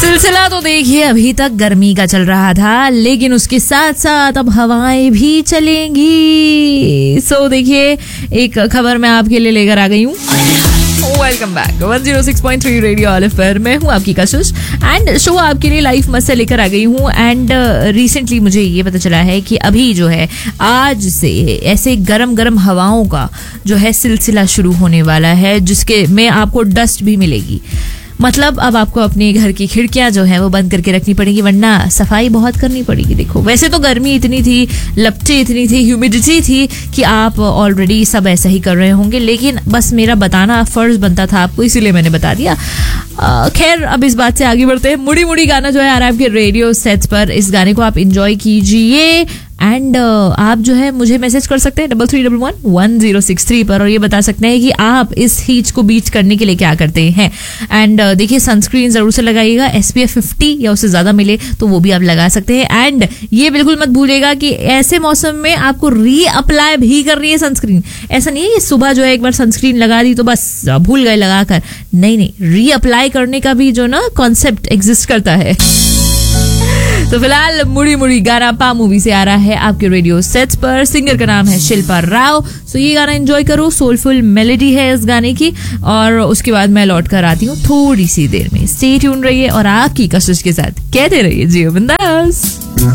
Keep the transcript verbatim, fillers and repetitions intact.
सिलसिला तो देखिए अभी तक गर्मी का चल रहा था, लेकिन उसके साथ साथ अब हवाएं भी चलेंगी। सो देखिए एक खबर मैं आपके लिए लेकर आ गई हूँ। Welcome back one zero six point three radio olive पर। मैं हूँ आपकी कशिश एंड शो आपके लिए लाइफ मस्त से लेकर आ गई हूँ। एंड रिसेंटली uh, मुझे ये पता चला है कि अभी जो है आज से ऐसे गरम गरम हवाओं का जो है सिलसिला शुरू होने वाला है, जिसके में आपको डस्ट भी मिलेगी। मतलब अब आपको अपने घर की खिड़कियां जो है वो बंद करके रखनी पड़ेगी, वरना सफाई बहुत करनी पड़ेगी। देखो वैसे तो गर्मी इतनी थी, लपटें इतनी थी, ह्यूमिडिटी थी कि आप ऑलरेडी सब ऐसा ही कर रहे होंगे, लेकिन बस मेरा बताना फर्ज बनता था आपको, इसीलिए मैंने बता दिया। खैर अब इस बात से आगे बढ़ते हैं। मुड़ी मुड़ी गाना जो है आ रहा है आपके रेडियो सेट्स पर। इस गाने को आप इंजॉय कीजिए एंड uh, आप जो है मुझे मैसेज कर सकते हैं double three double one one zero six three पर, और ये बता सकते हैं कि आप इस हीट को बीट करने के लिए क्या करते हैं। एंड uh, देखिए सनस्क्रीन जरूर से लगाइएगा, एस पी एफ फिफ्टी या उससे ज्यादा मिले तो वो भी आप लगा सकते हैं। एंड ये बिल्कुल मत भूलिएगा कि ऐसे मौसम में आपको री अप्लाई भी करनी है सनस्क्रीन। ऐसा नहीं है कि सुबह जो है एक बार सनस्क्रीन लगा दी तो बस भूल गए लगाकर, नहीं नहीं, री अप्लाई करने का भी जो ना कॉन्सेप्ट एग्जिस्ट करता है। तो फिलहाल मुड़ी मुड़ी गाना पा मूवी से आ रहा है आपके रेडियो सेट्स पर। सिंगर का नाम है शिल्पा राव। सो ये गाना एंजॉय करो, सोलफुल मेलोडी है इस गाने की। और उसके बाद मैं लौट कर आती हूँ थोड़ी सी देर में। स्टे ट्यून रहिए और आपकी कशिश के साथ कहते रहिए जियो बिंदास।